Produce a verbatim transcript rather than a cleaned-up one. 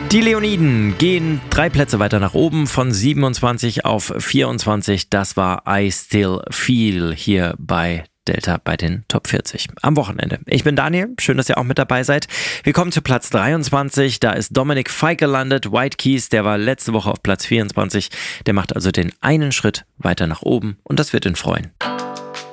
Die Leoniden gehen drei Plätze weiter nach oben, von siebenundzwanzig auf vierundzwanzig. Das war I Still Feel hier bei Delta bei den Top vierzig am Wochenende. Ich bin Daniel, schön, dass ihr auch mit dabei seid. Wir kommen zu Platz dreiundzwanzig, da ist Dominik Fike gelandet. White Keys, der war letzte Woche auf Platz vierundzwanzig. Der macht also den einen Schritt weiter nach oben und das wird ihn freuen.